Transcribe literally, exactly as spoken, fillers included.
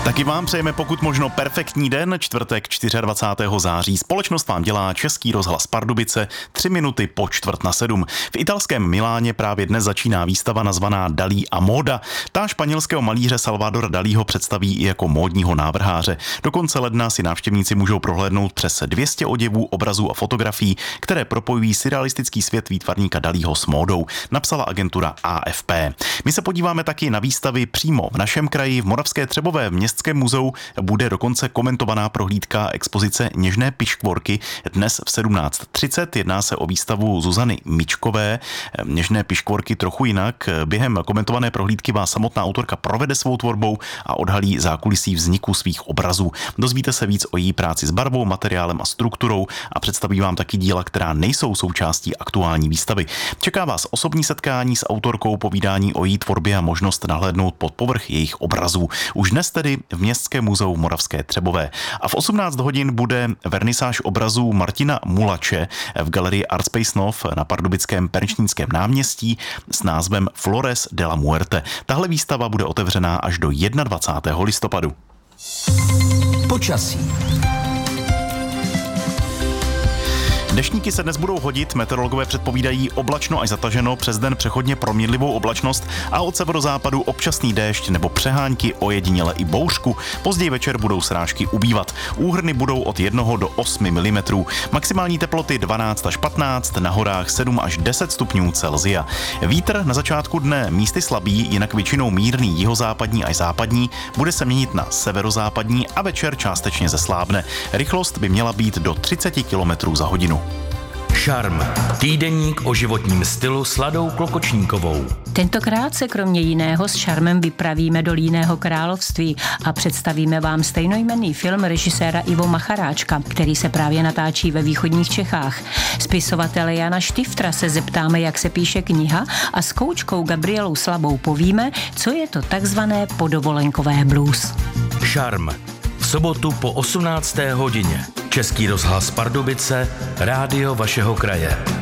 Taky vám přejeme pokud možno perfektní den, čtvrtek dvacátého čtvrtého září. Společnost vám dělá Český rozhlas Pardubice, tři minuty po čtvrt na sedm. V italském Miláně právě dnes začíná výstava nazvaná Dalí a móda. Ta španělského malíře Salvadora Dalího představí i jako módního návrháře. Do konce ledna si návštěvníci můžou prohlédnout přes dvě stě oděvů, obrazů a fotografií, které propojují surrealistický svět výtvarníka Dalího s módou, napsala agentura A F P. My se podíváme taky na výstavy přímo v našem kraji. V Moravské Třebové v Městském muzeu bude dokonce komentovaná prohlídka expozice Něžné piškvorky dnes v sedmnáct třicet. Jedná se o výstavu Zuzany Mičkové. Něžné piškvorky trochu jinak. Během komentované prohlídky vás samotná autorka provede svou tvorbou a odhalí zákulisí vzniku svých obrazů. Dozvíte se víc o její práci s barvou, materiálem a strukturou a představí vám taky díla, která nejsou součástí aktuální výstavy. Čeká vás osobní setkání s autorkou, povídání o její tvorbě a možnost nahlédnout pod povrch jejich obrazů. Už dnes tedy v Městském muzeu Moravské Třebové. A v osmnáct hodin bude vernisáž obrazů Martina Mulače v galerii Artspace Nov na pardubickém Perečnickém náměstí s názvem Flores de la Muerte. Tahle výstava bude otevřená až do dvacátého prvního listopadu. Počasí. Deštníky se dnes budou hodit, meteorologové předpovídají oblačno až zataženo, přes den přechodně proměnlivou oblačnost a od severozápadu občasný déšť nebo přehánky, ojediněle i bouřku. Později večer budou srážky ubývat. Úhrny budou od jednoho do osmi milimetrů. Maximální teploty dvanáct až patnáct, na horách sedm až deset stupňů Celsia. Vítr na začátku dne místy slabý, jinak většinou mírný jihozápadní až západní, bude se měnit na severozápadní a večer částečně zeslábne. Rychlost by měla být do třicet kilometrů za hodinu. Šarm. Týdeník o životním stylu s Ladou Klokočníkovou. Tentokrát se kromě jiného s šarmem vypravíme do Líného království a představíme vám stejnojmenný film režiséra Ivo Macharáčka, který se právě natáčí ve východních Čechách. Spisovatele Jana Štiftra se zeptáme, jak se píše kniha, a s koučkou Gabrielou Slabou povíme, co je to takzvané podovolenkové blues. Šarm. V sobotu po osmnácté hodině. Český rozhlas Pardubice, rádio vašeho kraje.